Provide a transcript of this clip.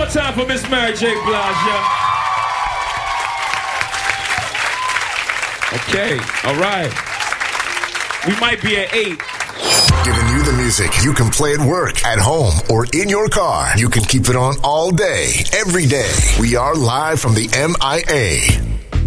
more time for Miss Mary J. Blige, yeah. Okay, all right. We might be at 8. Giving you the music you can play at work, at home, or in your car. You can keep it on all day, every day. We are live from the MIA.